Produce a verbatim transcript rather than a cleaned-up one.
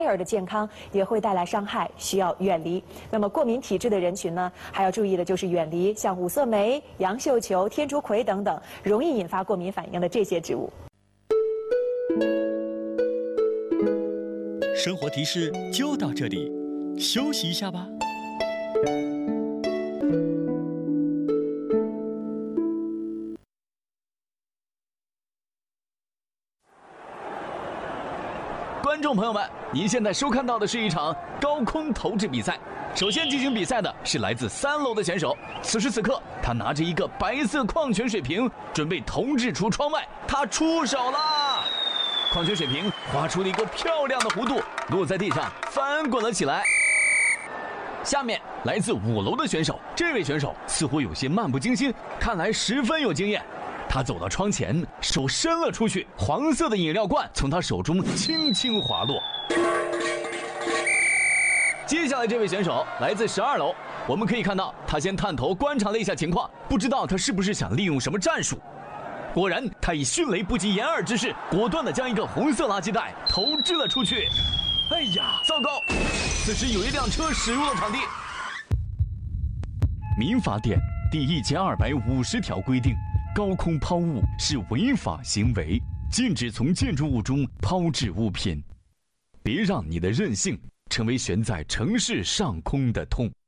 儿的健康也会带来伤害，需要远离。那么过敏体质的人群呢，还要注意的就是远离像五色莓、杨绣球、天竺葵等等容易引发过敏反应的这些植物。 生活提示就到这里，休息一下吧。 观众朋友们，您现在收看到的是一场高空投掷比赛。首先进行比赛的是来自三楼的选手，此时此刻，他拿着一个白色矿泉水瓶，准备投掷出窗外。他出手啦！矿泉水瓶划出了一个漂亮的弧度，落在地上，翻滚了起来。下面来自五楼的选手，这位选手似乎有些漫不经心，看来十分有经验。他走到窗前，手伸了出去，黄色的饮料罐从他手中轻轻滑落。接下来这位选手来自十二楼，我们可以看到他先探头观察了一下情况，不知道他是不是想利用什么战术。果然，他以迅雷不及掩耳之势，果断地将一个红色垃圾袋投掷了出去。哎呀，糟糕！此时有一辆车驶入了场地。民法典第一千二百五十条规定，高空抛物是违法行为，禁止从建筑物中抛掷物品。别让你的任性成为悬在城市上空的痛。